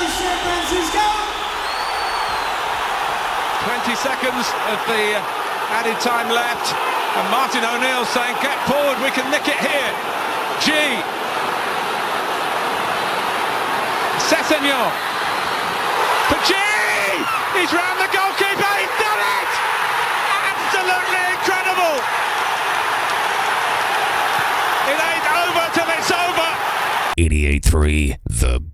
San Francisco. 20 seconds of the added time left, and Martin O'Neill saying, get forward, we can nick it here. G. Sessegnon for G. He's round the goalkeeper, he's done it! Absolutely incredible! It ain't over till it's over! 88.3 The